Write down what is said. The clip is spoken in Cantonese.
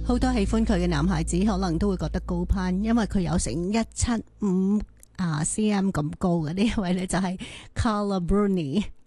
好多喜歡佢嘅男孩子可能都會覺得高攀，因為佢有成175cm 咁高嘅。呢位呢就係 Carla Bruni。